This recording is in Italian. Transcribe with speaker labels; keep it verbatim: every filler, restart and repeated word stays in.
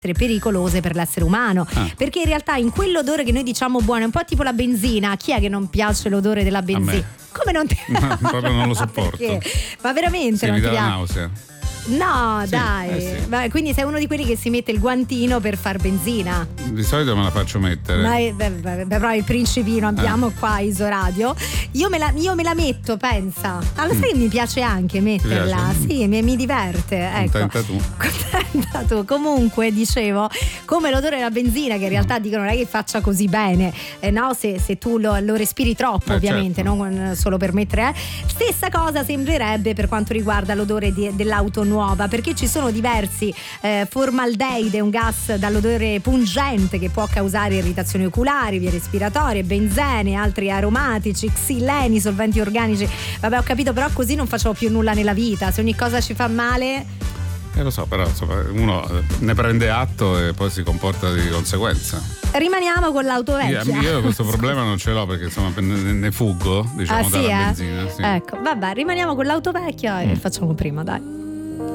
Speaker 1: pericolose per l'essere umano,
Speaker 2: ah.
Speaker 1: perché in realtà in quell'odore che noi diciamo buono è un po' tipo la benzina. Chi è che non piace l'odore della benzina? Come non ti
Speaker 2: no, proprio non lo sopporto.
Speaker 1: Perché? Ma veramente
Speaker 2: sì,
Speaker 1: non
Speaker 2: mi
Speaker 1: ti
Speaker 2: dà
Speaker 1: piace?
Speaker 2: nausea.
Speaker 1: No,
Speaker 2: sì,
Speaker 1: dai.
Speaker 2: eh sì.
Speaker 1: Beh, quindi sei uno di quelli che si mette il guantino per far benzina.
Speaker 2: Di solito me la faccio mettere.
Speaker 1: Ma è, beh, beh, però il principino abbiamo
Speaker 2: eh.
Speaker 1: qua Isoradio. Io me la, io me la metto, pensa. Ah, lo sai che mi piace anche metterla.
Speaker 2: Piace?
Speaker 1: Sì, mi, mi diverte. Ecco.
Speaker 2: Contenta tu.
Speaker 1: Contenta tu. Comunque, dicevo, come l'odore della benzina, che in realtà dicono non è che faccia così bene, eh, no? Se, se tu lo, lo respiri troppo,
Speaker 2: eh,
Speaker 1: ovviamente,
Speaker 2: certo.
Speaker 1: non solo per mettere. Eh. Stessa cosa sembrerebbe per quanto riguarda l'odore di, dell'auto nuova, perché ci sono diversi eh, formaldeide, un gas dall'odore pungente che può causare irritazioni oculari, vie respiratorie, benzene, altri aromatici, xileni, solventi organici. Vabbè, ho capito, però così non facciamo più nulla nella vita. Se ogni cosa ci fa male,
Speaker 2: Eh, lo so, però insomma, uno ne prende atto e poi si comporta di conseguenza.
Speaker 1: rimaniamo con l'auto vecchia.
Speaker 2: Io, io questo problema non ce l'ho perché insomma ne, ne fuggo, diciamo,
Speaker 1: ah, sì,
Speaker 2: dalla
Speaker 1: eh?
Speaker 2: benzina. Sì.
Speaker 1: Ecco, vabbè, rimaniamo con l'auto vecchia e
Speaker 2: Mm.
Speaker 1: facciamo prima, dai.